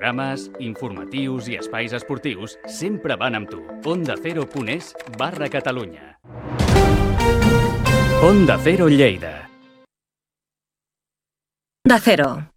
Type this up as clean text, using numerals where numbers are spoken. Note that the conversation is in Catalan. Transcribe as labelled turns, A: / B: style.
A: Programes, informatius i espais esportius sempre van amb tu. ondacero.es/Catalunya. Onda Cero Lleida.
B: Onda Cero.